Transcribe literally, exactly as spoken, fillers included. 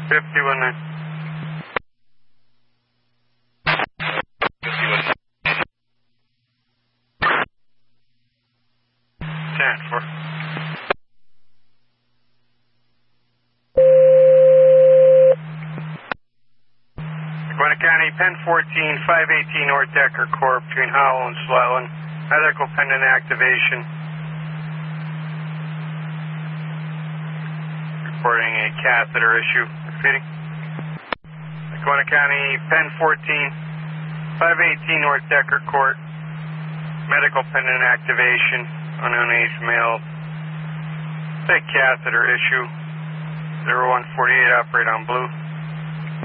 fifty-one nine. ten four. Gwinnett County, Penn fourteen, five eighteen North Decker Court between Howell and Slatland. Medical pendant activation. Reporting a catheter issue. Repeating. Gwinnett County, Penn fourteen, five eighteen North Decker Court. Medical pendant activation. Unknown age male. Say catheter issue. zero one forty-eight, operate on blue.